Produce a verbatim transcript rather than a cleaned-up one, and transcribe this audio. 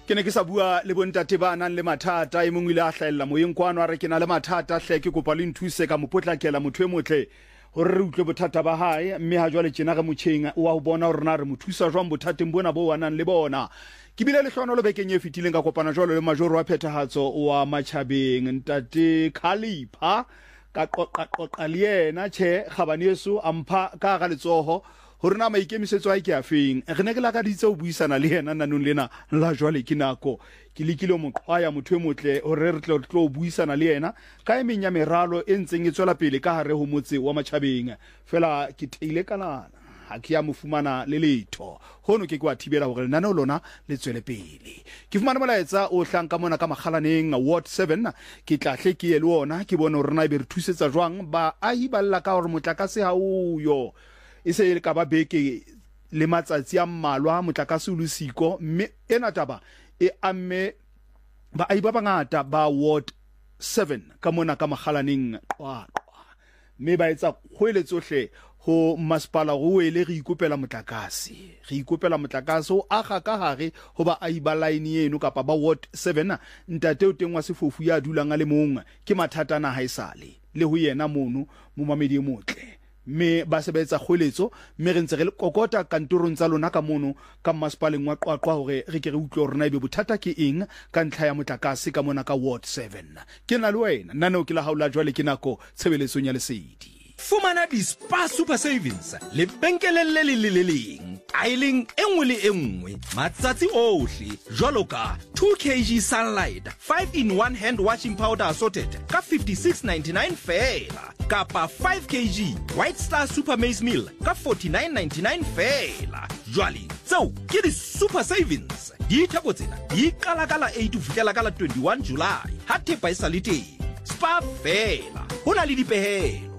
ke ne ke sa bua le bontate ba nang le mathata e mongwe ile a hlaella moyeng kwano a re ke na le mathata hle ke kopa le nthuse ka mopotlakela motho e motle hore re utlwe bothata ba hae mme ha jwale tjena ga motjheng wa ho bona hore na re mo thusa jwang bothateng bona bo wanang le bona ke bile le hlono le bekeng e fetileng ka kopana jwalo le majoro wa phethahatso wa Matjhabeng ntate Khalipa ka qoqa qoqa le yena che khabane yeso ampha ka ga letsoho hore na maikemisetso a ke afeng re ne ke la ka ditse o buisana le yena nanong lena la jwale ke nako ke lekile mo qhwaya motho e motle hore re tlo tlo buisana le yena ka emenya meralo e ntseng e tswela pele ka hare ho motse wa Matjhabeng fela ke teile kanana ha ke ya mofumana le letho hono ke kwa thibela hore lena no lona le tswele pele ke fumana molaetsa o hlanka mona ka Makgalaneng Ward seven ke tlahle ke ye le ona ke bona hore na be re thusetsa jwang ba a hiballa ka hore motlakase ha uyo ise e ka ba beke le matsatsi a mmalwa motlakase o le siko mme ena taba e amme ba a ba bangata ba Ward seven ka mona ka Makgalaneng qwaqwa mme ba etsa kgweletso hle ho masipala go ele re ikopela motlakase re ikopela motlakase o aga ka hare ho ba a iba line eno kapa ba Ward seven ntate o teng wa sefofu ya dulang a le mong ke mathata na haisale le ho yena mono mo mamedi motle me ba sebetsa kgweletso mme re ntse re kokota kantorong tsa lona ka mono ka masipaleng wa qwaqwa hore re ke re utlwe hore na ibe bothata ke eng ka ntlha ya motlakase ka mona ka Ward seven ke na le wena nna no ke la haula jwale ke nako tshebeletsong ya lesedi Fumana di Spar Super Savings le benkeleng le le le leng aileng engwe le engwe matsatsi ohle jwalo ka two kilograms Sunlight five in one hand washing powder assorted ka fifty-six ninety-nine fela kapa five kilograms White Star Super Maize Meal ka forty-nine ninety-nine fela jwale tseo ke di Super Savings di theko tsena di qala ka la eight to fihlela ka la twenty-one July ha thepa e sa le teng Spar fela hona le dipehelo